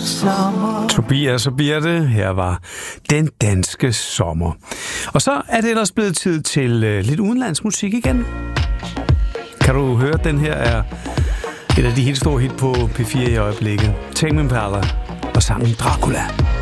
Tobias og Birte, her var Den Danske Sommer. Og så er det ellers blevet tid til lidt udenlandsmusik igen. Kan du høre, den her er et af de helt store hit på P4 i øjeblikket. Tame Impala og sangen Dracula.